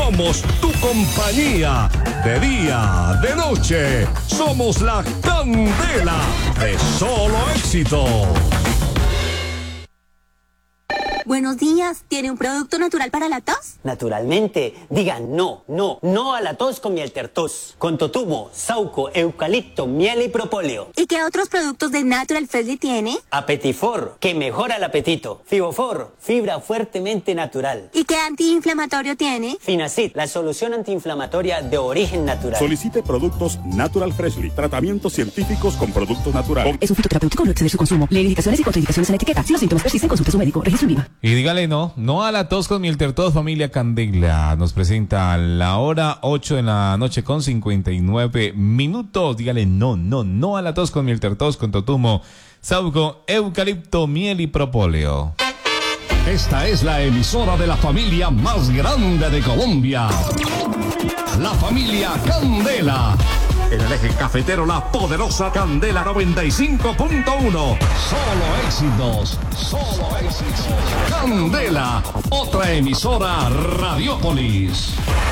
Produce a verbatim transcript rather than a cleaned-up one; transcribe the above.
Somos tu compañía, de día, de noche. Somos la candela de Solo Éxitos. Buenos días, ¿tiene un producto natural para la tos? Naturalmente, digan no, no, no a la tos con miel tertos, con totumo, sauco, eucalipto, miel y propóleo. ¿Y qué otros productos de Natural Freshly tiene? Apetifor, que mejora el apetito. Fibofor, fibra fuertemente natural. ¿Y qué antiinflamatorio tiene? Finacid, la solución antiinflamatoria de origen natural. Solicite productos Natural Freshly, tratamientos científicos con productos naturales. Es un fitoterapéutico, no exceder su consumo. Lee indicaciones y contraindicaciones en la etiqueta. Si los síntomas persisten, consulte a su médico. Registro INVIMA. Y dígale no, no a la tos con miel tertos, familia Candela. Nos presenta la hora ocho de la noche con cincuenta y nueve minutos. Dígale no, no, no a la tos con miel tertos, con totumo, sauco, eucalipto, miel y propóleo. Esta es la emisora de la familia más grande de Colombia. La familia Candela. En el eje cafetero, la poderosa Candela noventa y cinco punto uno. Solo éxitos, solo éxitos. Candela, otra emisora Radiopolis.